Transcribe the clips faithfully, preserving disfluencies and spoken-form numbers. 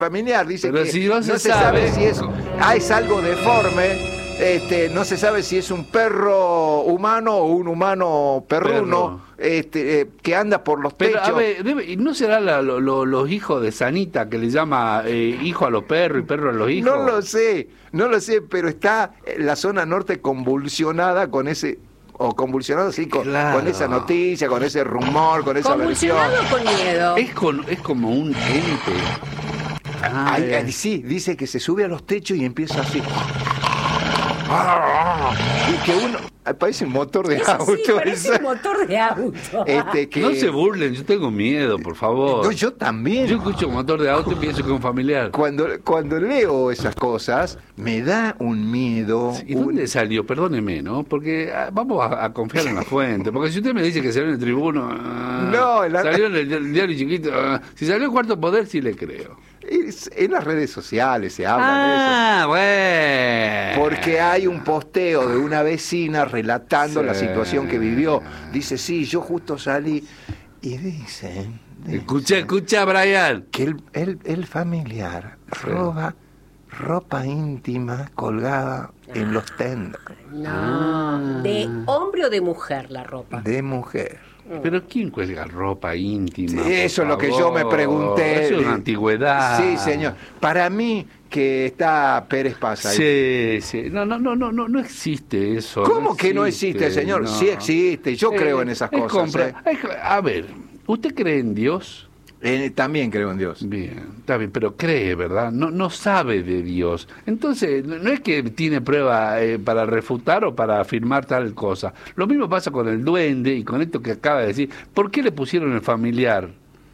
familiar, dice Pero que si no no se se sabe. sabe si es, ah, es algo deforme. Este, no se sabe si es un perro humano o un humano perruno, Perro. este, eh, que anda por los Pero, techos. a ver, debe- ¿no será la- lo- lo- los hijos de Sanita que le llama eh, hijo a los perros y perro a los hijos? No lo sé, no lo sé, pero está la zona norte convulsionada con ese, o convulsionado así, con, Claro. con esa noticia, con ese rumor, con esa versión. ¿Convulsionado o con miedo? Es, con, es como un ente. Ah, Ay, eh. ay, sí, dice que se sube a los techos y empieza así. Y que uno, ay, parece un motor de Eso auto. sí, parece esa. un motor de auto. Este, que... No se burlen, yo tengo miedo, por favor. No, yo también. Yo escucho un motor de auto y pienso que es un familiar. Cuando, cuando leo esas cosas, me da un miedo. ¿Y un- dónde salió? Perdóneme, ¿no? Porque ah, vamos a, a confiar en la fuente. Porque si usted me dice que salió en el Tribuno, ah, No, en la- salió en el, el diario chiquito, ah, si salió en Cuarto Poder, sí le creo. es- en las redes sociales se habla de eso. Ah, bueno. Porque hay un posteo de una vecina relatando Sí. la situación que vivió. Dice, sí, yo justo salí. Y dicen, Escucha, escucha, Brian. que el, el- el familiar roba ropa íntima colgada en los tendos No. ¿De hombre o de mujer la ropa? de mujer. Pero ¿quién cuelga ropa íntima? Sí, por eso es lo que yo me favor? pregunté. Eso es una antigüedad. Sí, señor. Para mí que está Pérez Paz ahí. Sí, sí. No, no, no, no, no, no existe eso. ¿Cómo que no existe, señor? no. Sí existe. Yo Eh, creo en esas es cosas. compra- ¿eh? es- A ver, ¿usted cree en Dios? Eh, también creo en Dios. Bien, está bien, pero cree, ¿verdad? No, no sabe de Dios. Entonces, no no es que tiene prueba eh, para refutar o para afirmar tal cosa. Lo mismo pasa con el duende y con esto que acaba de decir. ¿Por qué le pusieron el familiar?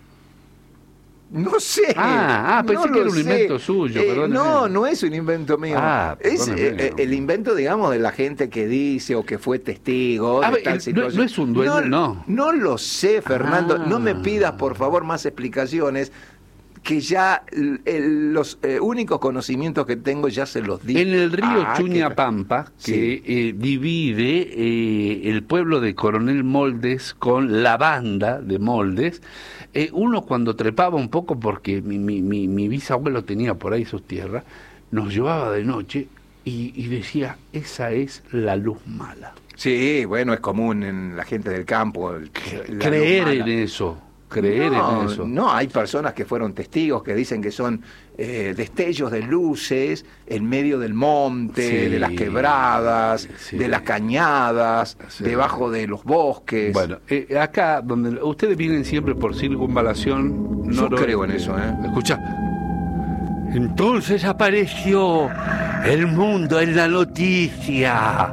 No sé. Ah, ah, pensé no que lo era un sé. invento suyo, Eh, perdóneme. no, no es un invento mío. Ah, es perdóneme. eh, el invento, digamos, de la gente que dice o que fue testigo A de ver, tal el- no- situación. no es un duende, no. No lo sé, Fernando. Ah. No me pidas, por favor, más explicaciones, que ya el- el- los eh, únicos conocimientos que tengo ya se los di. En el río Ah, Chuñapampa, qué- que eh, divide eh, el pueblo de Coronel Moldes con la banda de Moldes, eh, uno cuando trepaba un poco, porque mi, mi, mi, mi bisabuelo tenía por ahí sus tierras, nos llevaba de noche y, y decía, esa es la luz mala. Sí, bueno, es común en la gente del campo. el- la Creer luz en mala. eso, creer no, en eso. No, hay personas que fueron testigos que dicen que son eh, destellos de luces en medio del monte, Sí, de las quebradas, sí. de las cañadas, Sí. debajo de los bosques. Bueno, eh, acá donde ustedes vienen siempre por circunvalación. Yo noro- creo en eso, ¿eh? Escucha. Entonces apareció el mundo en la noticia.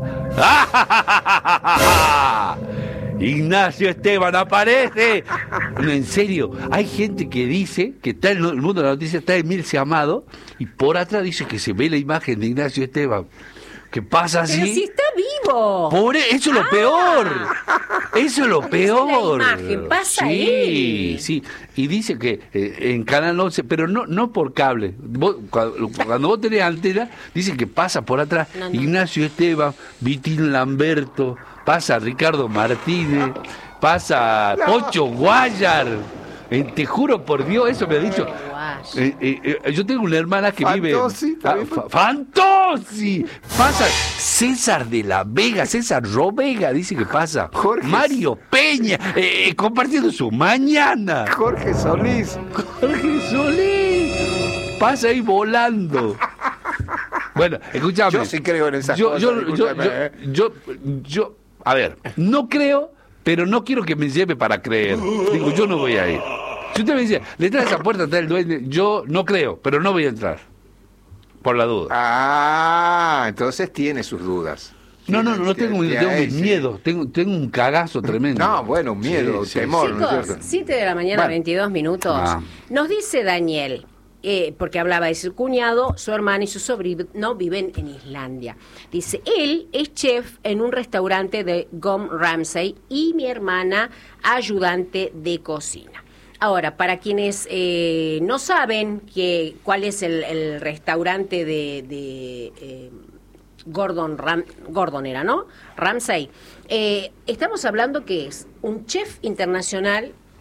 Ignacio Esteban aparece. No, en serio, hay gente que dice que está en el mundo de la noticia, está Emilce Amado, y por atrás dice que se ve la imagen de Ignacio Esteban. ¿Qué pasa así? Pero si está vivo. Por e- eso es lo peor. Eso es lo Esa es la peor. imagen, pasa sí, él. sí. Y dice que eh, en Canal once, pero no no por cable. Vos, cuando, cuando vos tenés antena, dice que pasa por atrás No, no. Ignacio Esteban, Vitín Lamberto, pasa Ricardo Martínez, pasa Pocho Guayar. Eh, te juro por Dios, eso me ha dicho. Eh, eh, eh, yo tengo una hermana que Fantozzi, vive. también Ah, fa- ¡Fantozzi! Pasa César de la Vega, César Robega, dice que pasa. Jorge- Mario Peña, eh, eh, compartiendo su mañana. Jorge Solís. Jorge Solís. Pasa ahí volando. Bueno, escúchame. Yo sí creo en esas yo, cosas, yo, yo, discúlpame, yo, ¿eh? yo, yo- a ver, no creo, pero no quiero que me lleve para creer. Digo, yo no voy a ir. Si usted me dice, detrás de esa puerta está el duende, yo no creo, pero no voy a entrar. Por la duda. Ah, entonces tiene sus dudas. No, no, no, no tengo, Tiene- tengo tiene- mis miedos, tengo, tengo un cagazo tremendo. No, bueno, un miedo, Sí, sí, temor, ¿no es Chicos, cierto? siete de la mañana, Bueno. veintidós minutos. Ah. Nos dice Daniel, eh, porque hablaba de su cuñado, su hermano y su sobrino viven en Islandia. Dice, él es chef en un restaurante de Gordon Ramsay y mi hermana ayudante de cocina. Ahora, para quienes eh, no saben que, cuál es el, el restaurante de... de eh, Gordon, Ram, Gordon era, ¿no? Ramsay. Eh, estamos hablando que es un chef internacional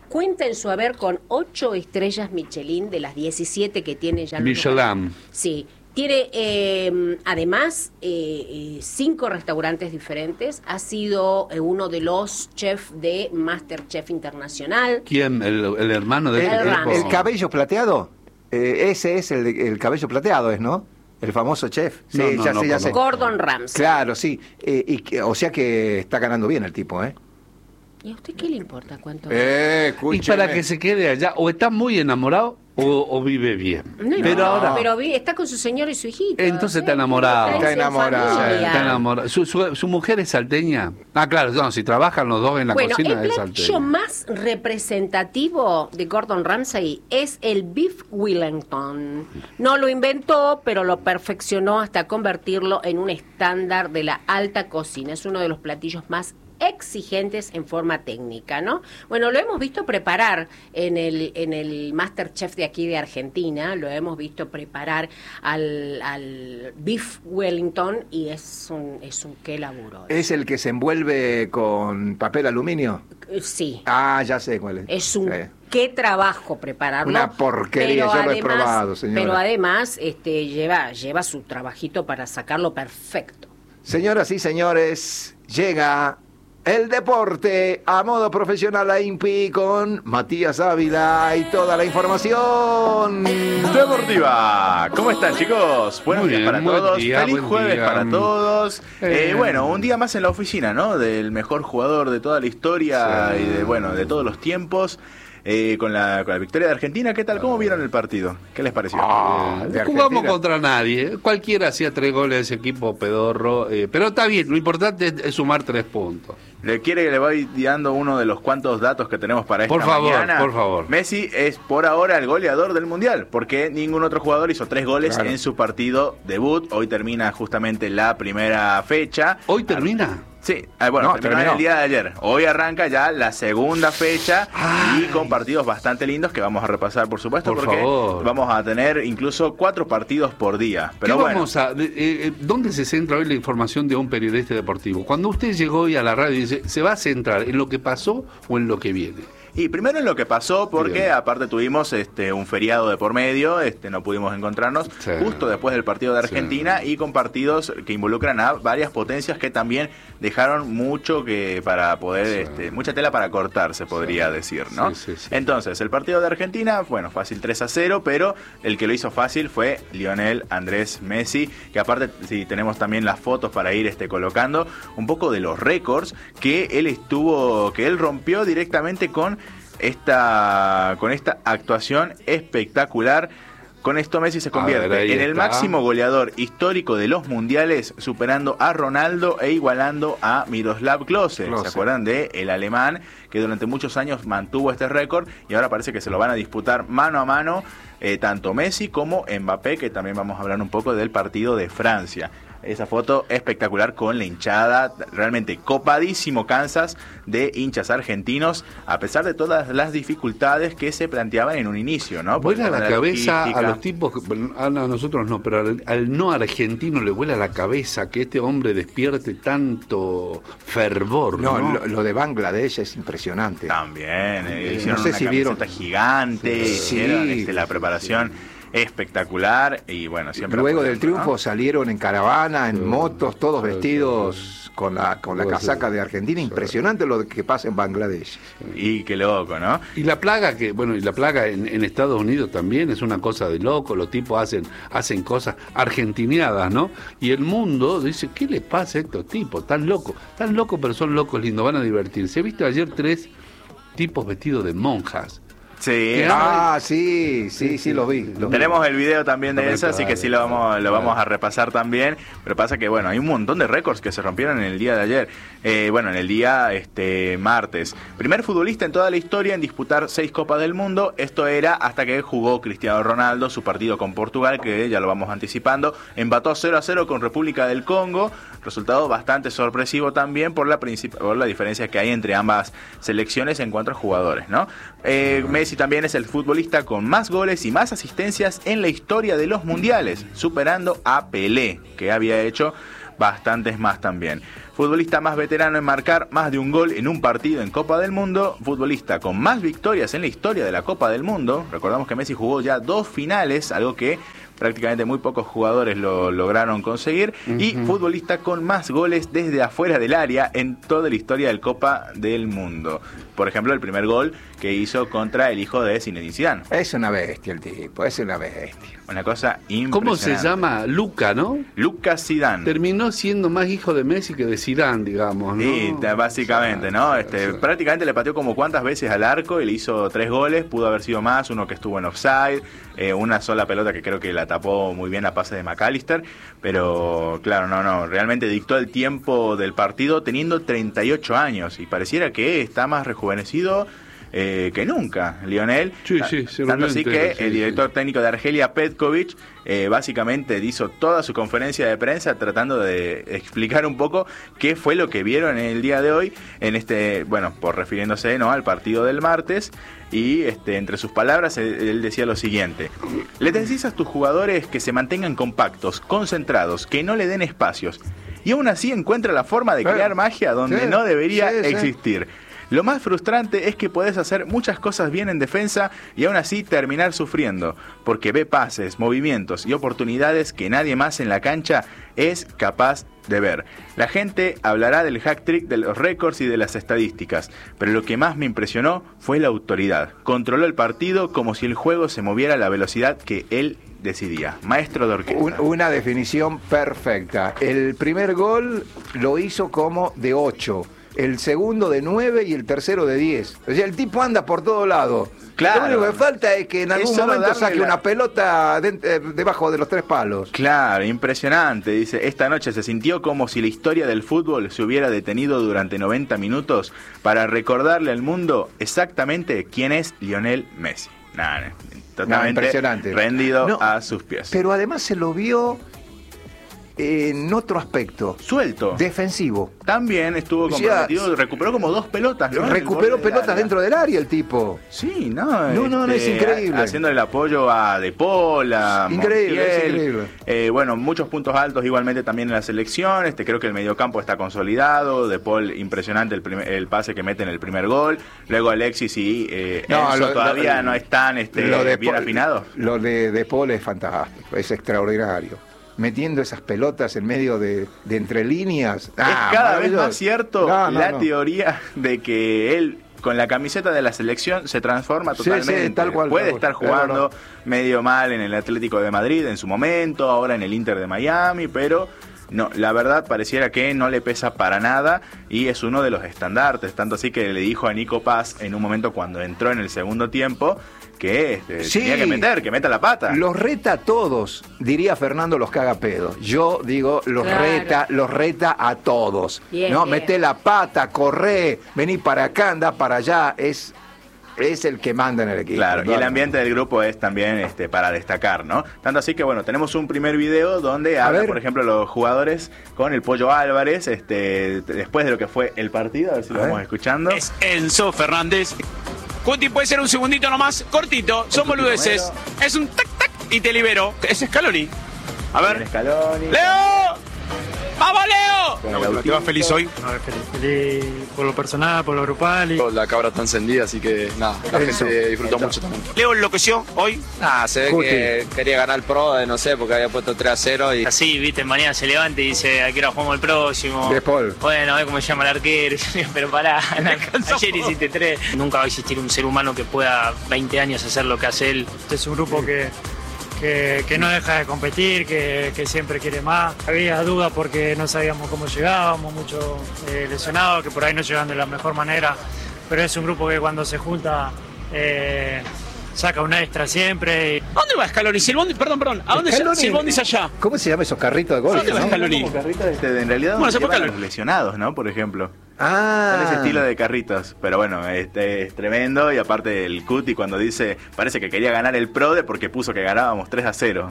cuenta en su haber con ocho estrellas Michelin de las diecisiete que tiene ya. Michelin. Sí. Tiene eh, además eh, eh, cinco restaurantes diferentes. Ha sido eh, uno de los chefs de MasterChef Internacional. ¿Quién? ¿El, el hermano de El, este el, tipo? el cabello plateado. Eh, ese es el, el cabello plateado, ¿es, no? El famoso chef. Sí, No, no, ya no sé, ya sé. Gordon Ramsay. Claro, sí. Eh, y que, o sea que está ganando bien el tipo, ¿eh? ¿Y a usted qué le importa cuánto? Eh, Y escúcheme. para que se quede allá, o está muy enamorado o, o vive bien. No, pero no, ahora, pero vi- está con su señor y su hijito. Entonces está ¿eh? enamorado. Está Está en enamorado. familia. está enamorado. ¿Su, su, su mujer es salteña? Ah, claro, no, si trabajan los dos en la Bueno, cocina el es platillo salteña. más representativo de Gordon Ramsay es el Beef Wellington. No lo inventó, pero lo perfeccionó hasta convertirlo en un estándar de la alta cocina. Es uno de los platillos más exigentes en forma técnica, ¿no? Bueno, lo hemos visto preparar en el en el MasterChef de aquí de Argentina, lo hemos visto preparar al, al Beef Wellington y es un es un qué laburo. ¿Es el que se envuelve con papel aluminio? Eh, Sí. Ah, ya sé cuál es. Es un Sí. qué trabajo prepararlo. Una porquería, pero yo lo he probado, señora. Pero además este lleva lleva su trabajito para sacarlo perfecto. Señoras y señores, llega el deporte a modo profesional a INPI con Matías Ávila y toda la información. Deportiva, ¿cómo están, chicos? Buenos Muy días bien, para buen todos, día, feliz buen jueves día. para todos. Eh. Eh, bueno, un día más en la oficina, ¿no? Del mejor jugador de toda la historia Sí. y de, bueno, de todos los tiempos. Eh, con, la, con la victoria de Argentina, ¿qué tal? ¿Cómo vieron el partido? ¿Qué les pareció? Ah, de Eh, jugamos Argentina. contra nadie. Cualquiera hacía tres goles de ese equipo pedorro. eh, pero está bien, lo importante es, es sumar tres puntos. ¿Le quiere que le voy dando uno de los cuantos datos que tenemos para esta Por favor, mañana? por favor. Messi es por ahora el goleador del Mundial, porque ningún otro jugador hizo tres goles Claro. en su partido debut. Hoy termina justamente la primera fecha. ¿Hoy termina? Sí, ah, bueno, No, terminó terminó. el día de ayer. Hoy arranca ya la segunda fecha Ay. y con partidos bastante lindos que vamos a repasar, por supuesto, Por porque favor. vamos a tener incluso cuatro partidos por día. Pero ¿Qué bueno, vamos a, de- eh, ¿Dónde se centra hoy la información de un periodista deportivo? Cuando usted llegó hoy a la radio y dice, ¿se va a centrar en lo que pasó o en lo que viene? y primero en lo que pasó, porque Bien. aparte tuvimos este un feriado de por medio, este no pudimos encontrarnos Sí. justo después del partido de Argentina Sí. y con partidos que involucran a varias potencias que también dejaron mucho que para poder, Sí. este, mucha tela para cortar, se podría Sí. decir, ¿no? Sí, sí, sí. Entonces, el partido de Argentina, bueno, fácil tres a cero, pero el que lo hizo fácil fue Lionel Andrés Messi, que aparte, si tenemos también las fotos para ir este, colocando, un poco de los récords que él estuvo, que él rompió directamente con esta, con esta actuación espectacular. Con esto Messi se convierte ver, ahí en el está. máximo goleador histórico de los mundiales, superando a Ronaldo e igualando a Miroslav Klose. Klose. ¿Se acuerdan de el alemán que durante muchos años mantuvo este récord y ahora parece que se lo van a disputar mano a mano eh, tanto Messi como Mbappé, que también vamos a hablar un poco del partido de Francia. Esa foto espectacular con la hinchada, realmente copadísimo Kansas de hinchas argentinos, a pesar de todas las dificultades que se planteaban en un inicio, ¿no? Por Vuela el tema la de cabeza a logística. los tipos, que- bueno, a nosotros no, pero al, al no argentino le vuela la cabeza que este hombre despierte tanto fervor. No, No, lo, lo de Bangladesh es impresionante. También, eh, No hicieron sé una si vieron. camiseta gigante, Sí, hicieron este, la sí, preparación espectacular y bueno, siempre Luego del apoyando, triunfo ¿no? salieron en caravana, en Sí, motos, todos sí, vestidos con la, con la Sí, casaca sí. de Argentina. Impresionante lo que pasa en Bangladesh. Y qué loco, ¿no? Y la plaga que, bueno, y la plaga en, en Estados Unidos también es una cosa de loco, los tipos hacen, hacen cosas argentineadas, ¿no? Y el mundo dice, ¿qué le pasa a estos tipos? Tan locos, tan locos, pero son locos lindos, van a divertirse. He visto ayer tres tipos vestidos de monjas. Sí. ¿Qué? Ah, sí, sí, sí, lo vi. lo vi. Tenemos el video también de También, eso, así que claro, sí lo vamos, lo claro. vamos a repasar también. Pero pasa que, bueno, hay un montón de récords que se rompieron en el día de ayer. Eh, bueno, en el día este martes. Primer futbolista en toda la historia en disputar seis Copas del Mundo. Esto era hasta que jugó Cristiano Ronaldo su partido con Portugal, que ya lo vamos anticipando. Empató cero a cero con República del Congo. Resultado bastante sorpresivo también por la, princip- por la diferencia que hay entre ambas selecciones en cuanto a jugadores, ¿no? Eh, Messi también es el futbolista con más goles y más asistencias en la historia de los mundiales, superando a Pelé, que había hecho bastantes más también. Futbolista más veterano en marcar más de un gol en un partido en Copa del Mundo. Futbolista con más victorias en la historia de la Copa del Mundo. Recordamos que Messi jugó ya dos finales, algo que prácticamente muy pocos jugadores lo lograron conseguir. Uh-huh. Y futbolista con más goles desde afuera del área en toda la historia del Copa del Mundo. Por ejemplo, el primer gol que hizo contra el hijo de Zinedine Zidane. Es una bestia el tipo, es una bestia. Una cosa impresionante. ¿Cómo se llama? Luca, ¿no? Lucas Zidane. Terminó siendo más hijo de Messi que de Zidane, digamos, ¿no? Sí, básicamente, ¿no? Este, sí. Prácticamente le pateó como cuántas veces al arco y le hizo tres goles, pudo haber sido más, uno que estuvo en offside, eh, una sola pelota que creo que la tapó muy bien a pase de McAllister, pero claro, no, no, realmente dictó el tiempo del partido teniendo treinta y ocho años y pareciera que está más rejuvenecido Eh, que nunca, Lionel. Sí, sí, tanto así que sí, el director sí. técnico de Argelia, Petkovic, eh, básicamente hizo toda su conferencia de prensa tratando de explicar un poco qué fue lo que vieron en el día de hoy, en este, bueno, por refiriéndose, ¿no?, al partido del martes. Y este, entre sus palabras, él, él decía lo siguiente: les decís a tus jugadores que se mantengan compactos, concentrados, que no le den espacios. Y aún así encuentra la forma de crear magia donde sí, no debería sí, existir. Sí. Lo más frustrante es que podés hacer muchas cosas bien en defensa y aún así terminar sufriendo, porque ve pases, movimientos y oportunidades que nadie más en la cancha es capaz de ver. La gente hablará del hat-trick, de los récords y de las estadísticas, pero lo que más me impresionó fue la autoridad. Controló el partido como si el juego se moviera a la velocidad que él decidía. Maestro de orquesta. Un, una definición perfecta. El primer gol lo hizo como de ocho. El segundo de nueve y el tercero de diez. O sea, el tipo anda por todo lado. Claro. Lo único que falta es que en algún momento saque la... una pelota de, de, debajo de los tres palos. Claro, impresionante. Dice, esta noche se sintió como si la historia del fútbol se hubiera detenido durante noventa minutos para recordarle al mundo exactamente quién es Lionel Messi. Nada, totalmente no, impresionante. Rendido no, a sus pies. Pero además se lo vio en otro aspecto. Suelto. Defensivo. También estuvo comprometido, o sea, recuperó como dos pelotas, ¿no? Recuperó pelotas del del área el tipo. Sí, no. No, este, no, no, es increíble. Haciendo el apoyo a De Paul, a increíble, Montiel. Es increíble. Eh, bueno, muchos puntos altos igualmente también en la selección. Este, creo que el mediocampo está consolidado. De Paul, impresionante el, primer, el pase que mete en el primer gol. Luego Alexis y eh, no, Enzo lo, todavía lo, no están este, lo de bien Paul, afinados. Lo de De Paul es fantástico, es extraordinario. Metiendo esas pelotas en medio de, de entre líneas. Ah, es cada vez más cierto no, no, la no. teoría de que él con la camiseta de la selección se transforma totalmente. Sí, sí, tal cual, Puede tal estar cual, jugando medio mal en el Atlético de Madrid en su momento, ahora en el Inter de Miami, pero no, la verdad pareciera que no le pesa para nada y es uno de los estandartes, tanto así que le dijo a Nico Paz en un momento cuando entró en el segundo tiempo que este, sí, tenía que meter, que meta la pata. Los reta a todos, diría Fernando, los caga pedo. Yo digo, los claro. reta, los reta a todos. Bien, no, bien. Mete la pata, corre, vení para acá, anda para allá, es es el que manda en el equipo. Claro, y el ambiente del grupo es también este para destacar, ¿no? Tanto así que, bueno, tenemos un primer video donde a habla, ver. por ejemplo, los jugadores con el Pollo Álvarez, este después de lo que fue el partido, a ver si a lo ver. vamos escuchando. Es Enzo Fernández. Cuti, puede ser un segundito nomás, cortito, son boludeces. Es un tac tac y te libero. Ese es Scaloni. A ver. Scaloni. ¡Leo! ¡Vamos, Leo! ¿Te vas feliz hoy? No, feliz, feliz por lo personal, por lo grupal. Y... La cabra está encendida, así que nada, la Eso. gente disfrutó Eso. mucho también. ¿Leo enloqueció hoy? Ah, se ve Cuti. que quería ganar el Pro, no sé, porque había puesto tres a cero. Y... Así, viste, mañana se levanta y dice, ¿a qué hora jugamos el próximo? De Paul. Bueno, a ver cómo se llama el arquero. Pero pará, ayer hiciste tres. Nunca va a existir un ser humano que pueda veinte años hacer lo que hace él. Este es un grupo que... Que, que no deja de competir, que, que siempre quiere más. Había dudas porque no sabíamos cómo llegábamos, muchos eh, lesionados que por ahí no llegan de la mejor manera, pero es un grupo que cuando se junta eh, saca una extra siempre. Y... ¿A dónde va Scaloni? Si el bondi, perdón, perdón, ¿a dónde Scaloni, si el bondi es allá? ¿Cómo se llama esos carritos de golf? ¿Dónde va ¿no? Scaloni? Como carritos, este, en realidad bueno, se llevan los lesionados, ¿no? Por ejemplo. Ah. Son ese estilo de carritos. Pero bueno, este es tremendo. Y aparte el Cuti cuando dice, parece que quería ganar el Prode porque puso que ganábamos tres a cero.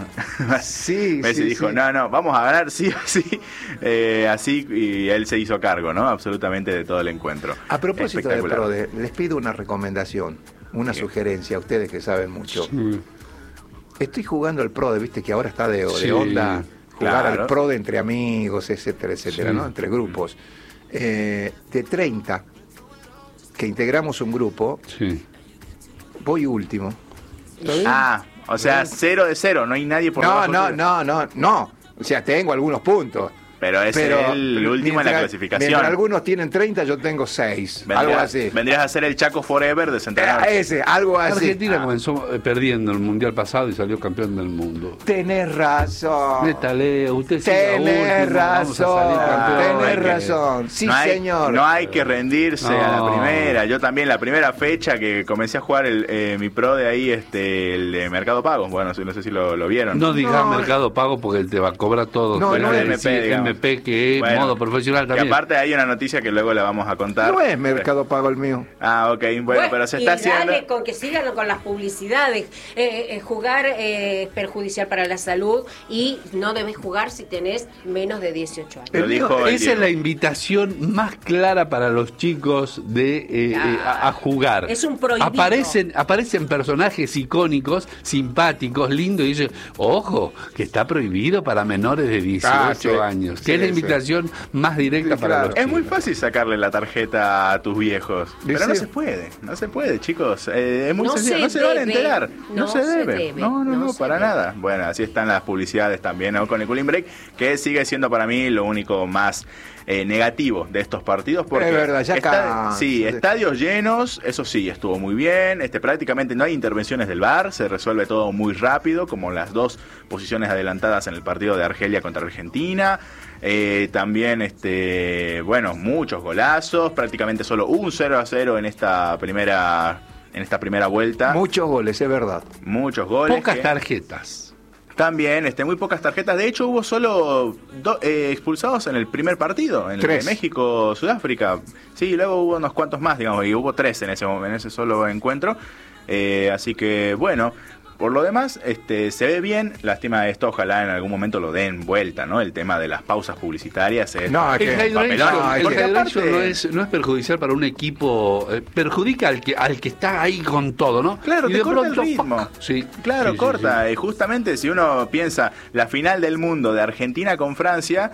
Sí, Messi sí, dijo, sí. no, no, vamos a ganar sí o sí. Eh, así, y él se hizo cargo, ¿no? Absolutamente de todo el encuentro. A propósito del Prode, les pido una recomendación, una sí. sugerencia a ustedes que saben mucho. Sí. Estoy jugando el Prode, viste que ahora está de, de sí. onda. jugar Claro. al pro de entre amigos, etcétera, etcétera, Sí. ¿no? Entre grupos. Eh, de treinta que integramos un grupo, Sí. voy último. ¿Está bien? Ah, o sea, cero de cero, no hay nadie por no, debajo no, tuyo. no, no, no. O sea, tengo algunos puntos. Pero es Pero el último en la mientras- clasificación. Mientras algunos tienen treinta, yo tengo seis. Vendrías, Algo así. vendrías a ser el Chaco Forever de Centenario. Eh, ese, algo así. Argentina Ah, comenzó eh, perdiendo el mundial pasado y salió campeón del mundo. tenés razón. Neta, Leo, usted siga Tenés último, vamos a salir razón. campeón. Tenés hay que- razón. Sí, no hay, señor. No hay que rendirse a la No. primera. Yo también, la primera fecha que comencé a jugar el, eh, mi pro de ahí, este, el de Mercado Pago. Bueno, no sé si lo, lo vieron. No digas No. Mercado Pago porque te va a cobrar todo. No, Pero no es es M P, decir, digamos. M P que es Bueno, modo profesional Y también. aparte hay una noticia que luego la vamos a contar. No es Mercado Pago el mío. Ah, ok, bueno, pero se está y dale haciendo. con que sigan con las publicidades. Eh, eh, jugar eh, es perjudicial para la salud y no debes jugar si tenés menos de dieciocho años. Lo dijo el Esa Diego. es la invitación más clara para los chicos de eh, Ah, eh, a, a jugar. es un prohibido. Aparecen, aparecen personajes icónicos, simpáticos, lindos, y dicen, ojo, que está prohibido para menores de dieciocho Ah, sí. años. Sí, Que es la sí. invitación más directa Sí, para claro. los Es chicos. muy fácil sacarle la tarjeta a tus viejos, pero no Decir- se puede, no se puede, chicos. Eh, es muy No sencillo, se no se van a debe, enterar, no, no se, se debe. debe, no, no, no no, se para debe. nada. Bueno, así están las publicidades también, ¿no? Con el Cooling Break, que sigue siendo para mí lo único más eh, negativo de estos partidos, porque Es verdad, ya esta- cansa. sí, estadios llenos, eso sí, estuvo muy bien. Este, prácticamente no hay intervenciones del V A R, se resuelve todo muy rápido, como las dos posiciones adelantadas en el partido de Argelia contra Argentina. Eh, también, este, bueno, muchos golazos, prácticamente solo un cero a cero en esta primera, en esta primera vuelta. Muchos goles, es verdad. Muchos goles. Pocas que- tarjetas. También, este, muy pocas tarjetas. De hecho, hubo solo dos eh, expulsados en el primer partido, en el Tres. de México-Sudáfrica. Sí, luego hubo unos cuantos más, digamos, y hubo tres en ese momento, en ese solo encuentro. Eh, así que, bueno, por lo demás, este, se ve bien. Lástima esto, ojalá en algún momento lo den vuelta, ¿no? El tema de las pausas publicitarias. Es No, es El que- hydration, papelón. no, el porque hydration aparte- no, es, no es perjudicial para un equipo, eh, perjudica al que al que está ahí con todo, ¿no? Claro, Y te de corta el pronto, ritmo. ¡pac! Sí, Claro, sí, sí, corta. sí. Y justamente si uno piensa la final del mundo de Argentina con Francia,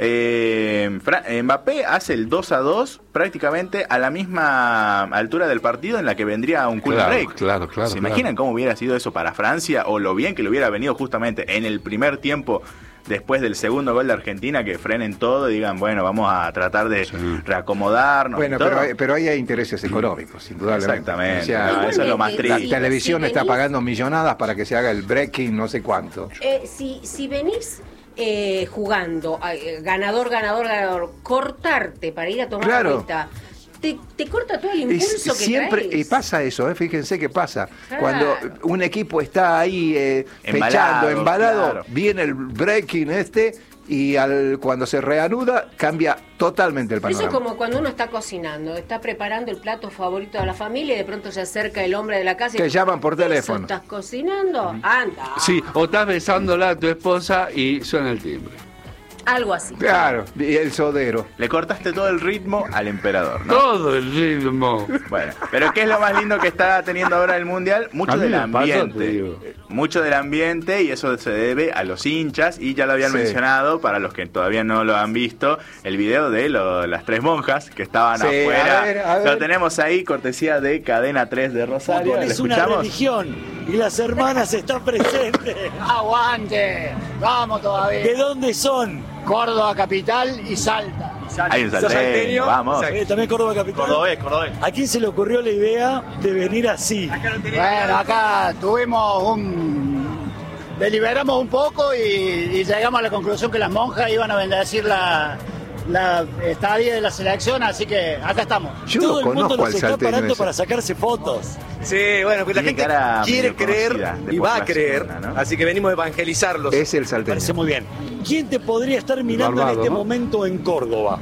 eh, Fra- Mbappé hace el dos a dos prácticamente a la misma altura del partido en la que vendría un cool Claro, break. claro, claro, ¿Se claro. imaginan cómo hubiera sido eso para Francia o lo bien que le hubiera venido justamente en el primer tiempo? Después del segundo gol de Argentina, que frenen todo y digan, bueno, vamos a tratar de Sí. reacomodarnos. Bueno, y todo. pero, hay- pero ahí hay intereses económicos, indudablemente. Exactamente. O sea, No, eso es lo más Igualmente, triste. la sí, televisión si está venís- pagando millonadas para que se haga el breaking no sé cuánto. Eh, si, si venís eh, jugando, eh, ganador, ganador, ganador, cortarte para ir a tomar Claro. la vuelta, te, te corta todo el Y impulso que siempre traes. y pasa eso, ¿eh? Fíjense que pasa. Claro. Cuando un equipo está ahí eh, Embalado, fechando, embalado, claro. viene el breaking este y al cuando se reanuda cambia totalmente el Eso es panorama. como cuando uno está cocinando, está preparando el plato favorito de la familia y de pronto se acerca el hombre de la casa y Te llaman por ¿Eso teléfono. ¿Estás cocinando? Anda. Sí, o estás besándola a tu esposa y suena el timbre. Algo así. Claro, y el sodero. Le cortaste todo el ritmo al emperador, ¿no? Todo el ritmo. Bueno, pero ¿qué es lo más lindo que está teniendo ahora el Mundial? Mucho A mí del me pasa, te ambiente. digo. Mucho del ambiente y eso se debe a los hinchas y ya lo habían Sí. mencionado, para los que todavía no lo han visto, el video de lo- las tres monjas que estaban Sí, afuera. a ver, a ver. Lo tenemos ahí, cortesía de Cadena tres de Rosario. Fútbol ¿Lo es una escuchamos? religión y las hermanas están presentes. ¡Aguante! ¡Vamos todavía! ¿De dónde son? Córdoba capital y Salta. Hay un salteño, vamos. Eh, también Córdoba capital. Cordobés, cordobés. ¿A quién se le ocurrió la idea de venir así? Bueno, acá tuvimos un... Deliberamos un poco y, y llegamos a la conclusión que las monjas iban a bendecir la, la estadía de la selección, así que acá estamos. Yo Todo lo el mundo conozco nos al está salteño parando ese. para sacarse fotos. Sí, bueno, que la Tiene gente cara quiere medio creer conocida, de y va a población, creer, ¿no? así que venimos a evangelizarlos. Es el Me salteño. parece muy bien. ¿Quién te podría estar mirando Barbado, en este ¿no? momento en Córdoba?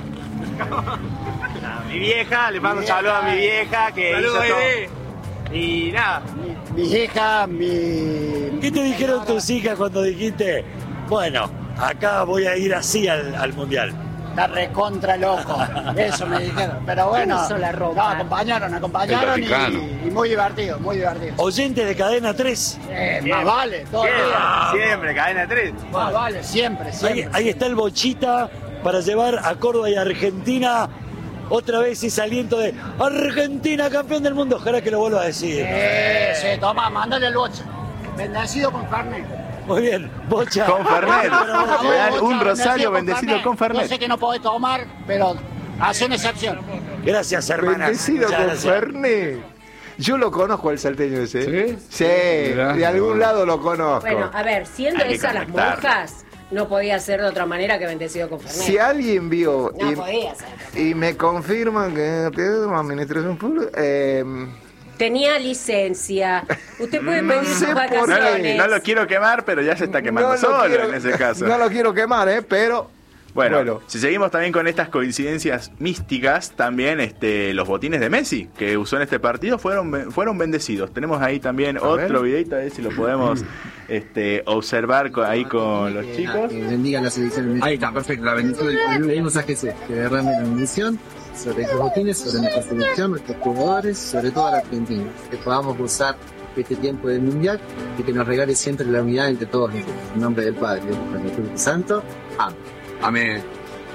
Mi vieja, le mando un saludo a mi vieja que Saludos, hizo bebé. todo. Y nada, Mi hija, mi... ¿Qué te dijeron tus hijas cuando dijiste, bueno, acá voy a ir así al, al Mundial? está recontra loco. Eso me dijeron. Pero bueno, ¿Quién hizo la ropa? no, acompañaron, acompañaron y, y muy divertido, muy divertido. Oyente de Cadena tres. Eh, más vale, todo el día. Siempre, Cadena tres. Más vale, siempre, siempre. Ahí, ahí está el Bochita para llevar a Córdoba y a Argentina otra vez ese aliento de Argentina campeón del mundo. Ojalá que lo vuelva a decir. Eh, sí, toma, mándale el bocha. Bendecido con Fernet. Muy bien, Bocha. Con Fernet. Bocha, Le dan un Bocha, rosario bendecido con Fernet. Yo sé que no podés tomar, pero hace una excepción. Gracias, hermanas. Bendecido Muchas con gracias. Fernet. Yo lo conozco al salteño ese. ¿Sí? Sí, Mirá. de algún lado lo conozco. Bueno, a ver, siendo Hay que esas las conectar. monjas, no podía ser de otra manera que bendecido con Fernet. Si alguien vio No y, podía ser. y me confirman que tiene una administración pública, eh, Tenía licencia. Usted puede No pedir sé sus por No lo, vacaciones. no lo quiero quemar, pero ya se está quemando no lo solo quiero- en ese caso. No lo quiero quemar, ¿eh? Pero Bueno, Bueno. si seguimos también con estas coincidencias místicas, también este, los botines de Messi que usó en este partido fueron, fueron bendecidos. Tenemos ahí también A otro ver. videito, a ver si lo podemos este, observar con- ahí con los chicos. Que bendiga la selección. Ahí está, perfecto. La bendición del el mensaje es que derrame la bendición sobre estos botines, sobre nuestra selección, nuestros jugadores, sobre todo a la Argentina. Que podamos gozar este tiempo del Mundial y que nos regale siempre la unidad entre todos nosotros. En nombre del Padre, del Hijo y del Espíritu Santo. Amén. Amén.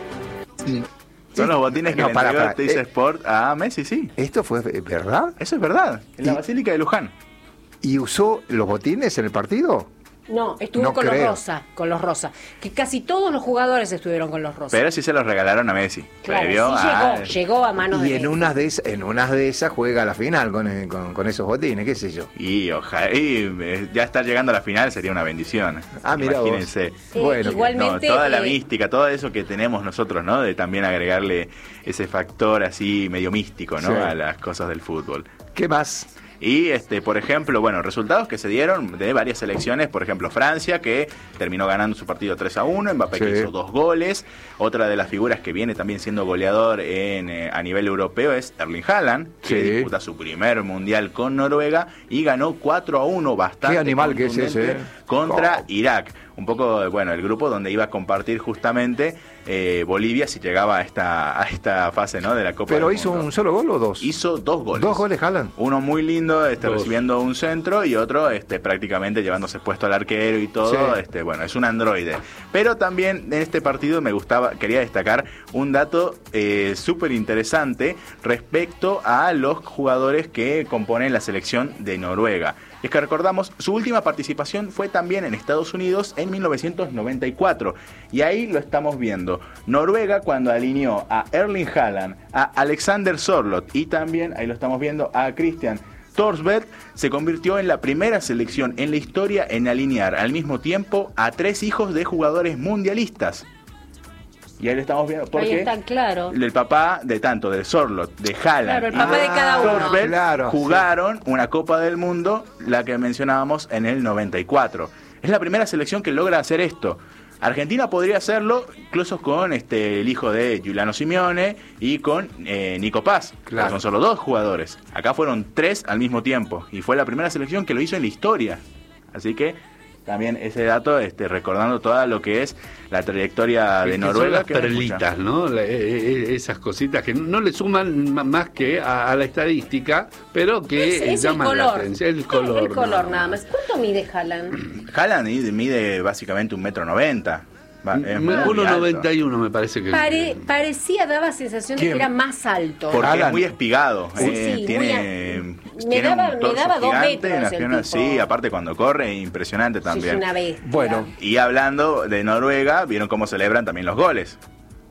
Sí. Son los botines que No, le para, entregó para. Teis Eh. Sport a Messi, sí. ¿esto fue verdad? Eso es verdad, en la Y- Basílica de Luján. ¿Y usó los botines en el partido? No, estuvo No con creo. los rosa, con los rosa. Que casi todos los jugadores estuvieron con los rosa. Pero sí se los regalaron a Messi. Claro, Previo sí a- llegó, llegó a manos Y de en Messi. unas de esas, en unas de esas juega la final con, eh, con, con esos botines, qué sé yo. Y ojalá, y, eh, ya estar llegando a la final sería una bendición. Ah, mirá vos. Imagínense. Eh, Bueno, igualmente, No, toda la eh, mística, todo eso que tenemos nosotros, ¿no? De también agregarle ese factor así medio místico, ¿no? Sí. A las cosas del fútbol. ¿Qué más? Y, este, por ejemplo, bueno, resultados que se dieron de varias selecciones, por ejemplo, Francia, que terminó ganando su partido tres a uno, Mbappé que Sí. hizo dos goles, otra de las figuras que viene también siendo goleador en, eh, a nivel europeo es Erling Haaland, que Sí. disputa su primer mundial con Noruega y ganó cuatro a uno, bastante Qué animal que es contundente, ese, ¿eh? contra Oh. Irak. Un poco, bueno, el grupo donde iba a compartir justamente eh, Bolivia si llegaba a esta, a esta fase, ¿no? De la Copa ¿Pero del hizo Mundo. un solo gol o dos? Hizo dos goles. Dos goles, Haaland. Uno muy lindo, este, Dos. recibiendo un centro, y otro este, prácticamente llevándose puesto al arquero y todo. Sí. Este, bueno, es un androide. Pero también en este partido me gustaba, quería destacar un dato eh, súper interesante respecto a los jugadores que componen la selección de Noruega. Es que recordamos, su última participación fue también en Estados Unidos en mil novecientos noventa y cuatro. Y ahí lo estamos viendo. Noruega cuando alineó a Erling Haaland, a Alexander Sørloth y también, ahí lo estamos viendo, a Christian Thorsberg, se convirtió en la primera selección en la historia en alinear al mismo tiempo a tres hijos de jugadores mundialistas. Y ahí lo estamos viendo Ahí porque está, claro. el papá de tanto de Sørloth, de Haaland Claro, el y papá de cada uno. Thorsberg Claro, jugaron una Copa del Mundo, la que mencionábamos en el noventa y cuatro. Es la primera selección que logra hacer esto. Argentina podría hacerlo incluso con este el hijo de Giuliano Simeone y con eh, Nico Paz. Claro. Son solo dos jugadores. Acá fueron tres al mismo tiempo y fue la primera selección que lo hizo en la historia. Así que también ese dato, este, recordando toda lo que es la trayectoria de Es que Noruega. son las que es mucha. perlitas, ¿no? La- eh, eh, esas cositas que no le suman ma- más que a, a la estadística, pero que Es, eh, es el llaman color. la atención. El color. El color ¿no? nada más. ¿Cuánto mide Haaland? Haaland mide, mide básicamente un metro noventa. Va, es muy uno alto. noventa y uno me parece que. Pare- parecía, daba sensación de ¿Quién? que era más alto. Porque Haaland. es muy espigado. Sí, eh, sí, tiene, muy a- tiene me daba- un me torso daba dos gigante, metros unas el piernas- tipo. sí, aparte cuando corre, impresionante Sí, también. es una bestia. Bueno, Y hablando de Noruega, vieron cómo celebran también los goles.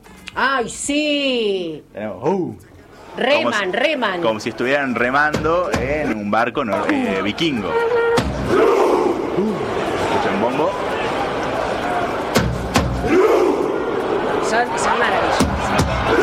¡Ay, sí! Tenemos, uh, Reman, como si- reman. Como si estuvieran remando en un barco nor- eh, vikingo. Escuchen bombo. Son, son maravillosos.